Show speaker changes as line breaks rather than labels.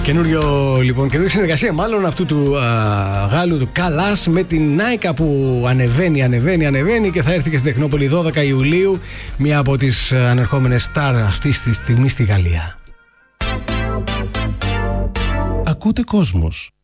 Καινούργια συνεργασία μάλλον αυτού του Γάλλου του Καλάς με την Νάικα που ανεβαίνει και θα έρθει και στην Τεχνόπολη 12 Ιουλίου, μία από τις ανερχόμενες στάρ αυτής της στιγμής στη Γαλλία.
Ακούτε Κόσμος.